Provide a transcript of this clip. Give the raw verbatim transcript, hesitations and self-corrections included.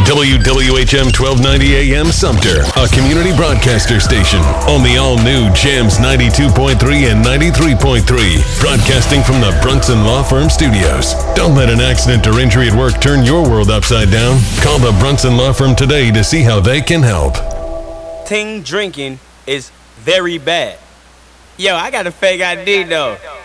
W W H M twelve ninety A M Sumter, a community broadcaster station on the all-new Jams ninety-two point three and ninety-three point three, broadcasting from the Brunson Law Firm Studios. Don't let an accident or injury at work turn your world upside down. Call the Brunson Law Firm today to see how they can help. Ting drinking is very bad. Yo, I got a fake I D though.